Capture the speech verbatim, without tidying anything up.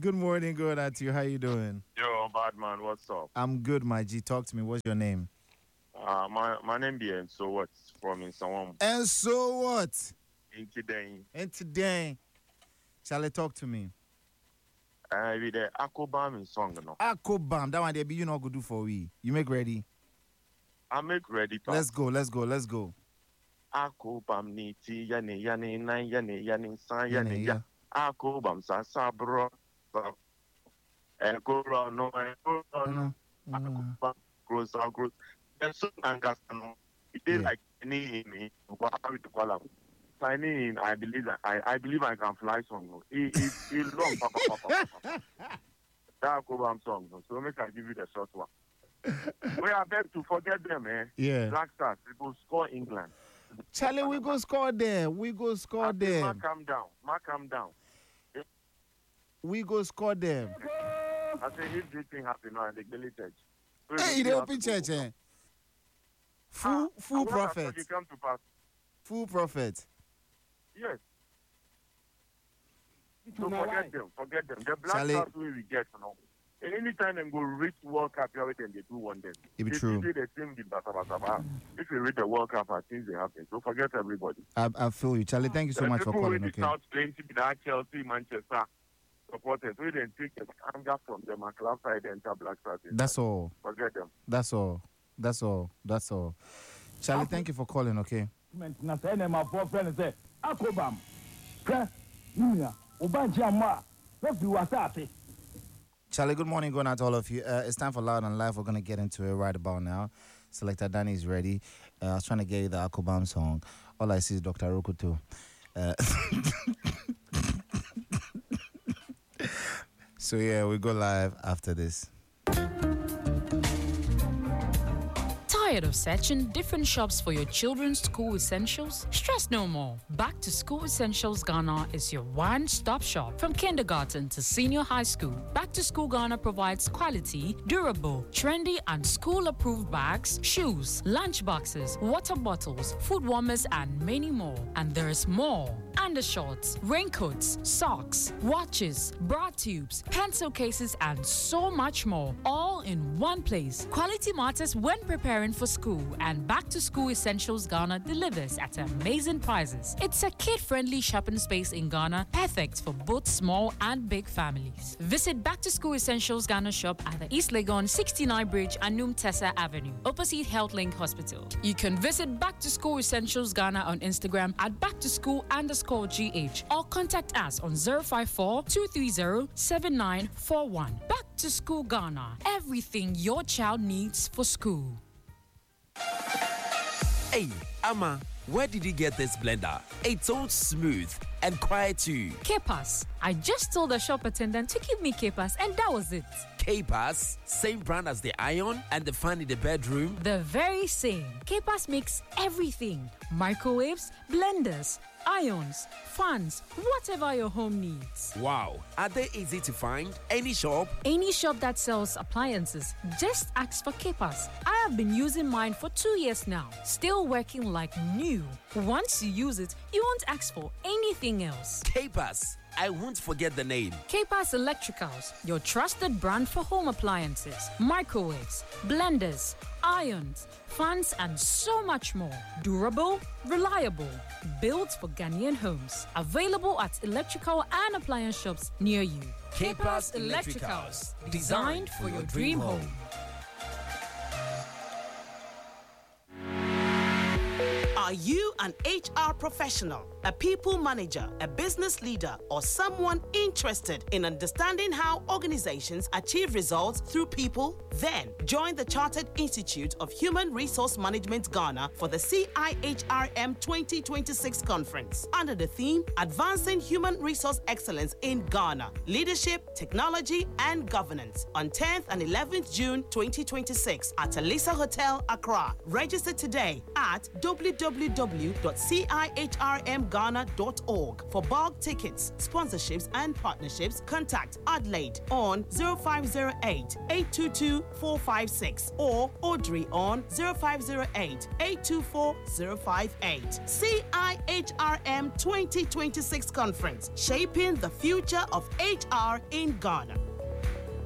Good morning, good at you. How you doing? Yo, bad man, what's up? I'm good, my G. Talk to me. What's your name? Uh, my my name be and so what from in someone And so what? in today. And today, shall I talk to me? I be the Akobam in song no. Akobam, that one they be you know go do for we. You make ready? I make ready. Pass. Let's go, let's go, let's go. Akobam ni ti yani yani nine yani yani san Yeah, yani yeah. ya. Akobam sa sa bro. Eko ro no eko ro no. Akobam grows out grows. There's some angas no. It is Yeah. like any in what how to call am. Signing, I believe that I, I believe I can fly song. It it it long papa papa papa. That Akobam song. No. So make I give you the short one. We are beg to forget them, eh? Yeah. Black Stars, they go score England. Charlie, we go score them. We go score I say, Ma, them. calm down. Ma, calm down. We go score them. I say, if this thing happen now, they daily church. So Hey, they they have open to go. church, eh? Ah, Full, full and what I thought prophet. You come to pass. Full prophet. Yes. So forget them. Forget them. The Black Charlie- Stars we get, you know. And anytime they go reach World Cup, you them they do one them. It be They true. do the same with basa, basa, basa. If you reach the World Cup, I think they happen. So forget everybody. I, I feel you, Charlie. Thank you so The much for people calling. with Okay. South plenty with that Chelsea, Manchester supporters. We didn't take the anger from them and club side enter Black Stars. That's all. Forget them. That's all. That's all. That's all. Charlie, thank you for calling. Okay. na say na my friend say Akobam hwe nuya obanji amma refi wasate. Charlie, good morning, going out to all of you. Uh, it's time for Loud and Live. We're going to get into it right about now. Selector Danny is ready. Uh, I was trying to get you the Akobam song. All I see is Doctor Rokuto. Uh, so, yeah, we go live after this. Tired of searching different shops for your children's school essentials? Stress no more. Back to School Essentials Ghana is your one-stop shop from kindergarten to senior high school. Back to School Ghana provides quality, durable, trendy, and school-approved bags, shoes, lunch boxes, water bottles, food warmers, and many more. And there is more. Undershorts, raincoats, socks, watches, bra tubes, pencil cases, and so much more, all in one place. Quality matters when preparing for school, and Back to School Essentials Ghana delivers at amazing prices. It's a kid-friendly shopping space in Ghana, perfect for both small and big families. Visit Back to School Essentials Ghana shop at the East Legon sixty-nine Bridge, Anum Tessa Avenue, opposite HealthLink Hospital. You can visit Back to School Essentials Ghana on Instagram at back to school underscore G H or contact us on zero five four, two three zero, seven nine four one. Back to School Ghana, everything your child needs for school. Hey, Amma, where did you get this blender? It's so smooth and quiet too. K-Pass. I just told the shop attendant to give me K-Pass, and that was it. K-Pass, same brand as the iron and the fan in the bedroom. The very same. K-Pass makes everything. Microwaves, blenders, irons, fans, whatever your home needs. Wow, are they easy to find? Any shop? Any shop that sells appliances, just ask for K-Pass. I have been using mine for two years now, still working like new. Once you use it, you won't ask for anything else. K-Pass, I won't forget the name. K-Pass Electricals, your trusted brand for home appliances, microwaves, blenders, irons, fans, and so much more. Durable, reliable, built for Ghanaian homes. Available at electrical and appliance shops near you. K-Pass Electricals, designed for your dream home. Are you an H R professional, a people manager, a business leader, or someone interested in understanding how organizations achieve results through people? Then join the Chartered Institute of Human Resource Management Ghana for the C I H R M twenty twenty-six conference under the theme Advancing Human Resource Excellence in Ghana, Leadership, Technology, and Governance on tenth and eleventh June twenty twenty-six at Alisa Hotel, Accra. Register today at w w w w dot c i h r m ghana dot org. For bulk tickets, sponsorships, and partnerships, contact Adelaide on zero five zero eight, eight two two, four five six or Audrey on zero five zero eight, eight two four, zero five eight. C I H R M twenty twenty-six Conference, shaping the future of H R in Ghana.